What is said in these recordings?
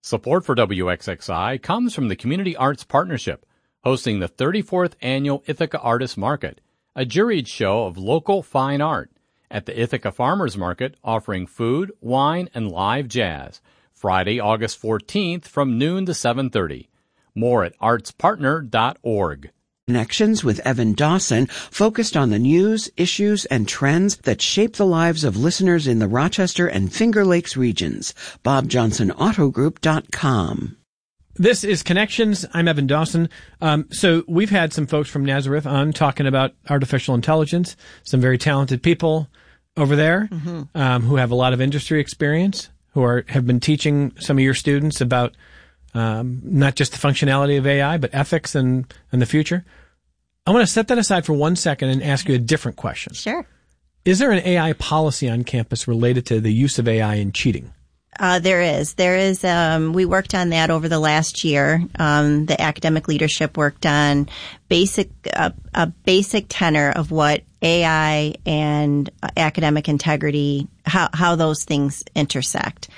Support for WXXI comes from the Community Arts Partnership, hosting the 34th Annual Ithaca Artists Market, a juried show of local fine art, at the Ithaca Farmers Market offering food, wine, and live jazz, Friday, August 14th from noon to 7:30. More at artspartner.org. Connections with Evan Dawson focused on the news, issues, and trends that shape the lives of listeners in the Rochester and Finger Lakes regions. BobJohnsonAutoGroup.com. This is Connections. I'm Evan Dawson. So we've had some folks from Nazareth on talking about artificial intelligence, some very talented people over there who have a lot of industry experience, who have been teaching some of your students about not just the functionality of AI, but ethics and the future. I want to set that aside for 1 second and ask you a different question. Sure. Is there an AI policy on campus related to the use of AI in cheating? There is. We worked on that over the last year. The academic leadership worked on a basic tenor of what AI and academic integrity, how those things intersect.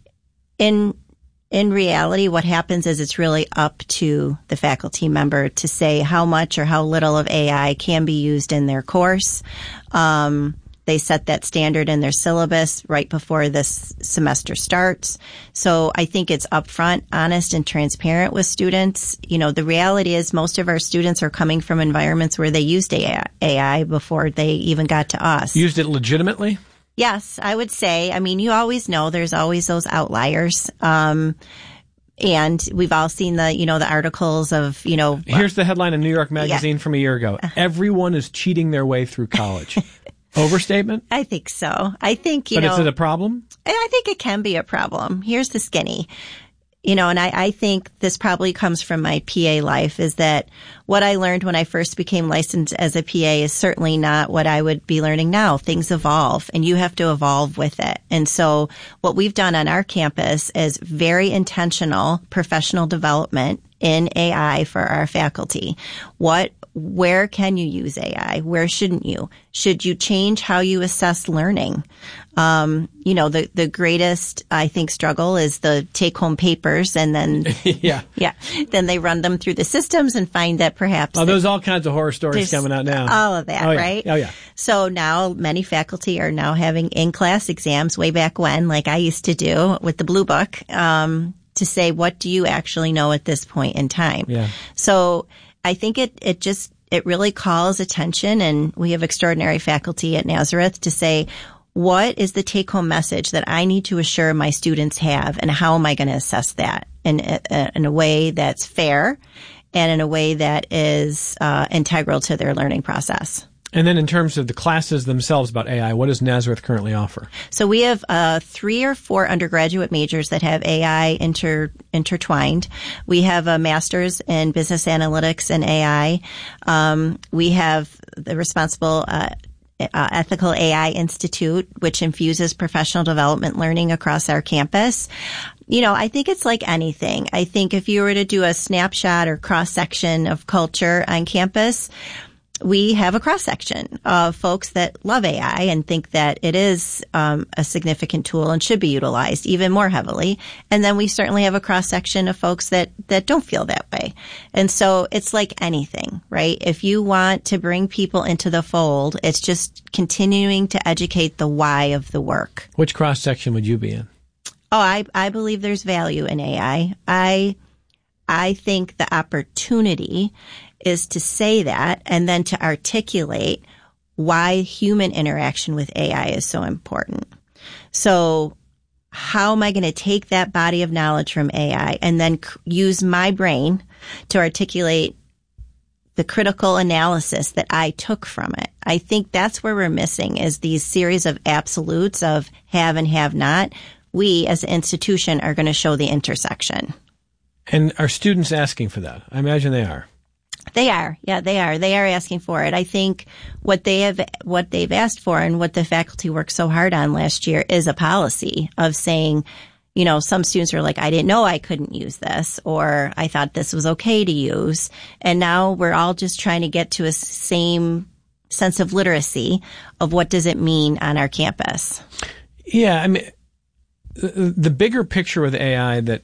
In reality, what happens is it's really up to the faculty member to say how much or how little of AI can be used in their course. They set that standard in their syllabus right before this semester starts. So I think it's upfront, honest, and transparent with students. You know, the reality is most of our students are coming from environments where they used AI before they even got to us. Used it legitimately? Yes, I would say. I mean, you always know there's always those outliers. And we've all seen the articles of, Here's the headline in New York Magazine from a year ago. Everyone is cheating their way through college. Overstatement? I think so. I think, But is it a problem? I think it can be a problem. Here's the skinny. And I think this probably comes from my PA life, is that what I learned when I first became licensed as a PA is certainly not what I would be learning now. Things evolve, and you have to evolve with it. And so what we've done on our campus is very intentional professional development in AI for our faculty. Where can you use AI? Where shouldn't you? Should you change how you assess learning? The greatest, I think, struggle is the take-home papers, and then then they run them through the systems and find that perhaps there's all kinds of horror stories coming out now. All of that, right? Oh yeah. So now many faculty are now having in-class exams way back when, like I used to do with the Blue Book, to say, what do you actually know at this point in time? Yeah. So I think it really calls attention, and we have extraordinary faculty at Nazareth to say, what is the take-home message that I need to assure my students have, and how am I going to assess that in a way that's fair and in a way that is integral to their learning process? And then in terms of the classes themselves about AI, what does Nazareth currently offer? So we have 3 or 4 undergraduate majors that have AI intertwined. We have a master's in business analytics and AI. We have the responsible Ethical AI Institute, which infuses professional development learning across our campus. I think it's like anything. I think if you were to do a snapshot or cross-section of culture on campus, we have a cross-section of folks that love AI and think that it is a significant tool and should be utilized even more heavily. And then we certainly have a cross-section of folks that don't feel that way. And so it's like anything, right? If you want to bring people into the fold, it's just continuing to educate the why of the work. Which cross-section would you be in? Oh, I believe there's value in AI. I think the opportunity is to say that and then to articulate why human interaction with AI is so important. So how am I going to take that body of knowledge from AI and then use my brain to articulate the critical analysis that I took from it? I think that's where we're missing, is these series of absolutes of have and have not. We as an institution are going to show the intersection. And are students asking for that? I imagine they are. They are. Yeah, they are. They are asking for it. I think what they've asked for and what the faculty worked so hard on last year is a policy of saying, some students are like, I didn't know I couldn't use this, or I thought this was okay to use. And now we're all just trying to get to a same sense of literacy of what does it mean on our campus. Yeah. I mean, the bigger picture with AI that